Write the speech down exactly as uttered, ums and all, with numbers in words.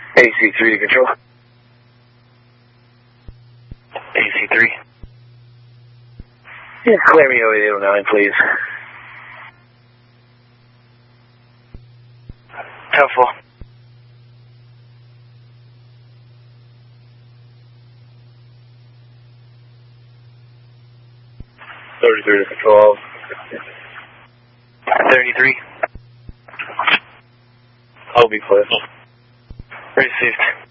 A C three to control. A C three. Yeah, clear me over eight oh nine, please. Helpful. thirty-three to control. thirty-three. I'll be clear. Received.